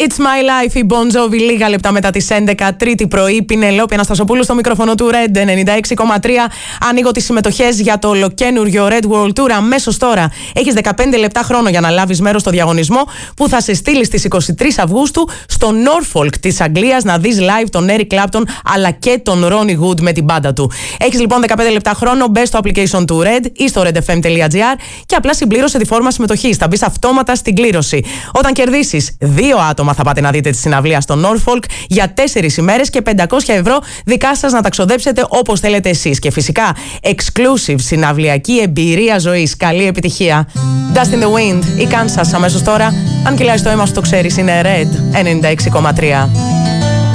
It's my life, η Bon Jovi, λίγα λεπτά μετά τις 11, Τρίτη πρωί. Πινελόπη Αναστασοπούλου στο μικρόφωνο του Red 96,3. Ανοίγω τις συμμετοχές για το ολοκαίνουργιο Red World Tour αμέσως τώρα. Έχεις 15 λεπτά χρόνο για να λάβεις μέρος στο διαγωνισμό που θα σε στείλει στις 23 Αυγούστου στο Norfolk της Αγγλίας να δεις live τον Eric Clapton αλλά και τον Ronnie Wood με την μπάντα του. Έχεις λοιπόν 15 λεπτά χρόνο, μπες στο application του Red ή στο redfm.gr και απλά συμπλήρωσε τη φόρμα συμμετοχής. Θα μπεις αυτόματα στην κλήρωση. Όταν κερδίσεις, 2 άτομα θα πάτε να δείτε τη συναυλία στο Norfolk για 4 ημέρες και 500 ευρώ δικά σας να τα ξοδέψετε όπως θέλετε εσείς. Και φυσικά, exclusive συναυλιακή εμπειρία ζωής. Καλή επιτυχία. Dust in the Wind ή Kansas αμέσως τώρα. Αν κυλάει το αίμα σου το ξέρεις, είναι Red 96,3.